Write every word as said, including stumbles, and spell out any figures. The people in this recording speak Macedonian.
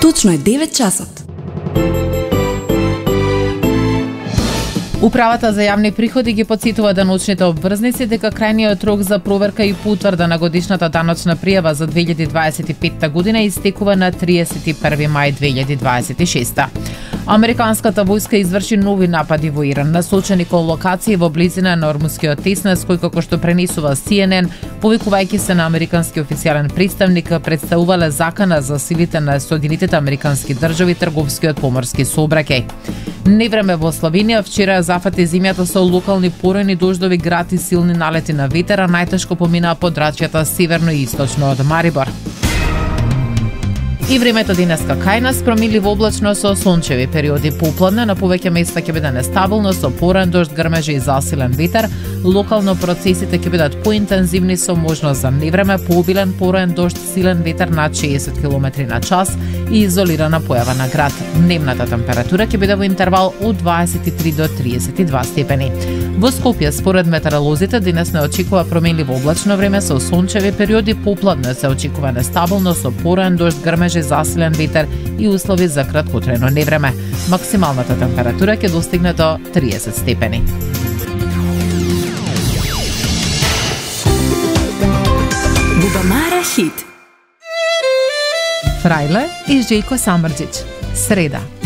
Точно е девет часот. Управата за јавни приходи ги потсетува даночните обврзници дека крајниот рок за проверка и потврда на годишната даночна пријава за две илјади дваесет и петта година истекува на триесет и први мај две илјади дваесет и шеста. Американската војска изврши нови напади во Иран, насочени кон локации во близина на Ормускиот теснес, кој, како што пренесува Си Ен Ен, повикувајќи се на американски официјален представник, представувале закана за силите на Соединетите американски држави трговскиот поморски сообраќај. Невреме во Словенија вчера зафати земјата со локални поројни дождови, град и силни налети на ветер, а најтешко поминаа подрачјата северно и источно од Марибор. И времето денеска кај нас промилливо облачно со сончеви периоди попладне, на повеќе места ќе биде нестабилно со поран дожд, грмежи и засилен ветер. Локално процесите ќе бидат поинтензивни со можност за невреме, пообилен поран дожд, силен ветер над шеесет километри на час и изолирана појава на град. Дневната температура ќе биде во интервал од дваесет и три до триесет и два степени. Во Скопје, според метеоролозите, денес не очекува променливо облачно време со сончеви периоди, попладне се очекува нестабилно со поран дожд, грмежи, засилен ветер и услови за краткотрено невреме. Максималната температура ќе достигне до триесет степени. Бубамара хит. Фрајле и Жејко Самрџич. Среда.